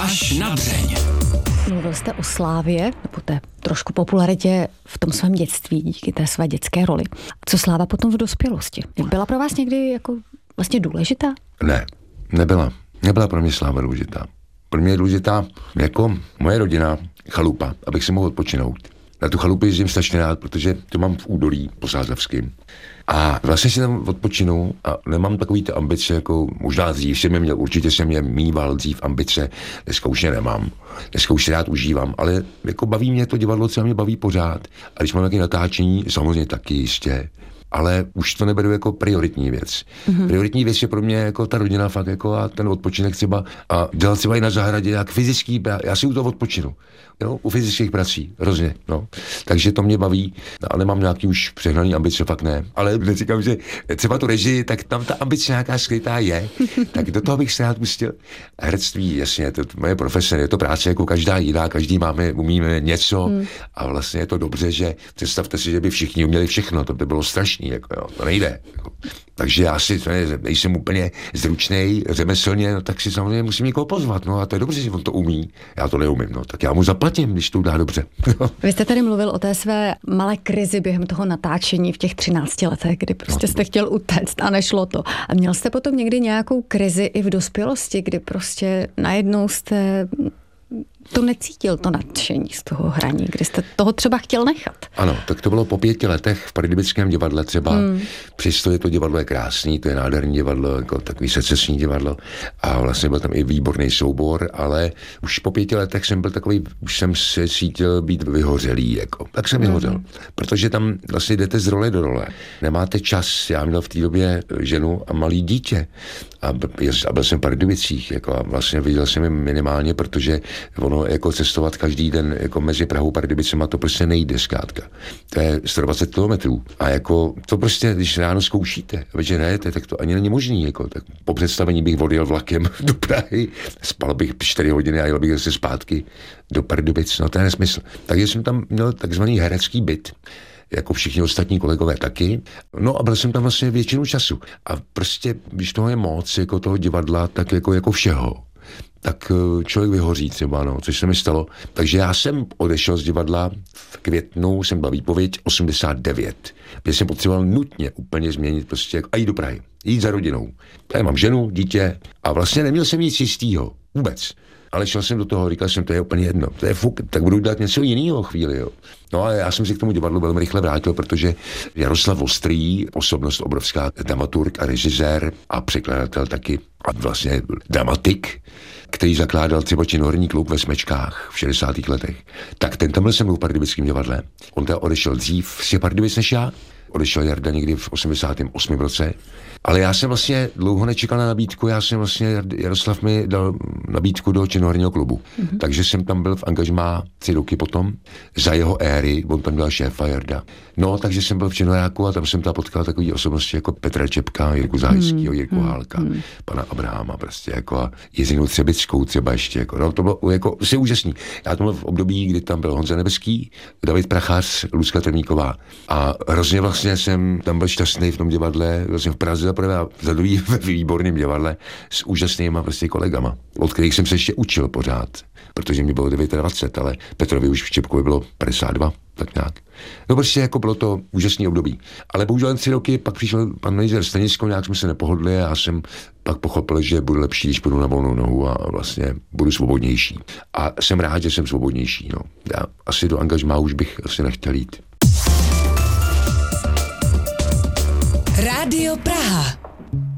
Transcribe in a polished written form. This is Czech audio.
Až na dřeň. Mluvil jste o slávě, nebo té trošku popularitě v tom svém dětství, díky té své dětské roli. Co sláva potom v dospělosti? Byla pro vás někdy jako vlastně důležitá? Ne, nebyla. Nebyla pro mě sláva důležitá. Pro mě je důležitá jako moje rodina, chalupa, abych si mohl odpočinout. Na tu chalupu jezdím strašně rád, protože to mám v údolí posázavským. A vlastně si tam odpočinu a nemám takový ty ambice, jako možná dřív jsem je měl, určitě jsem je mýval dřív ambice, dneska už je nemám. Dneska už si rád užívám, ale jako baví mě to divadlo, co mě baví pořád. A když mám nějaké natáčení, samozřejmě taky jistě, ale už to neberu jako prioritní věc. Mm-hmm. Prioritní věc je pro mě jako ta rodina fakt jako a ten odpočinek třeba a dělat třeba i na zahradě, jak fyzický, já si u toho odpočinu. Jo, u fyzických prací, hrozně, no. Takže to mě baví, ale nemám nějaký už přehnaný ambice, fakt ne. Ale říkám, že třeba tu režii, tak tam ta ambice nějaká skrytá je, tak do toho bych se rád pustil. Herectví, jasně, to moje profese, je to práce jako každá jiná, každý umíme něco a vlastně je to dobře, že představte si, že by všichni uměli všechno, to by bylo strašný, jako jo, to nejde. Jako. Takže já si nejsem úplně zručnej, řemeslně, no, tak si samozřejmě musím někoho pozvat, no a to je dobře, že on to umí, já to neumím, no, tak já mu zaplatím, když to dá dobře. Vy jste tady mluvil o té své malé krizi během toho natáčení v těch 13 letech, kdy prostě jste chtěl utéct a nešlo to. A měl jste potom někdy nějakou krizi i v dospělosti, kdy prostě najednou jste to necítil, to nadšení z toho hraní, kdy jste toho třeba chtěl nechat? Ano, tak to bylo po 5 letech v Pardubickém divadle třeba. Přesto to divadlo je krásný, to je nádherný divadlo, jako takový secesní divadlo a vlastně byl tam i výborný soubor, ale už po 5 letech jsem byl takový, už jsem se cítil být vyhořelý, jako. Tak jsem vyhořel, protože tam vlastně jdete z role do role. Nemáte čas, já měl v té době ženu a malý dítě a byl jsem v Pardubicích, jako a vlastně viděl jsem je minimálně, protože ono jako cestovat každý den jako mezi Prahou a Pardubicema, to prostě nejde zkrátka. To je 120 kilometrů. A jako to prostě, když ráno zkoušíte a večer nejete, tak to ani není možný. Jako, tak po představení bych odjel vlakem do Prahy, spal bych 4 hodiny a jel bych zase zpátky do Pardubic. No to je nesmysl. Takže jsem tam měl takzvaný herecký byt, jako všichni ostatní kolegové taky. No a byl jsem tam vlastně většinu času. A prostě, když toho je moc, jako toho divadla, tak jako všeho, tak člověk vyhoří třeba, no, což se mi stalo. Takže já jsem odešel z divadla v květnu, jsem byl výpověď 89. Protože jsem potřeboval nutně úplně změnit prostě a jít do Prahy, jít za rodinou. Tady mám ženu, dítě a vlastně neměl jsem nic jistýho, vůbec. Ale šel jsem do toho, říkal jsem, to je úplně jedno, to je fuk, tak budu dělat něco jiného chvíli, jo. No a já jsem si k tomu divadlu velmi rychle vrátil, protože Jaroslav Ostrý, osobnost obrovská, dramaturg a režisér a překladatel taky a vlastně dramatik, který zakládal třeba Činoherní klub ve Smečkách v 60. letech, tak ten tam byl se mnou v Pardubickém divadle. On teda odešel dřív z Pardubic než já, odešel Jarda někdy v 88. roce, ale já jsem vlastně dlouho nečekal na nabídku, Jaroslav mi dal nabídku do Činoherního klubu. Takže jsem tam byl v angažmá 3 roky potom, za jeho éry, on tam byl šéfa Jarda. No, takže jsem byl v Činoheráku a tam jsem tam potkal takový osobnosti jako Petra Čepka, Jirku Zájskýho, Jirku Hálka, pana Abrahama prostě jako a Jezinu Třebickou třeba ještě jako, no to bylo jako si úžasný. Já to byl v období, kdy tam byl Honza Nebeský, David Prachař, Lucka Trníková a hrozně vlastně jsem tam byl šťastný v tom divadle, vlastně v Praze zaprvé a za druhý ve výborném divadle s úžasnýma prostě kolegama, od kterých jsem se ještě učil pořád, protože mi bylo 29, ale Petrovi už v Čepkovi bylo 52, tak nějak. No prostě jako bylo to úžasný období. Ale bohužel jen 3 roky, pak přišel pan manažer Stanicko, nějak jsme se nepohodli a já jsem pak pochopil, že bude lepší, když půjdu na volnou nohu a vlastně budu svobodnější. A jsem rád, že jsem svobodnější, no. Já asi do angažmá už bych asi nechtěl jít. Rádio Praha.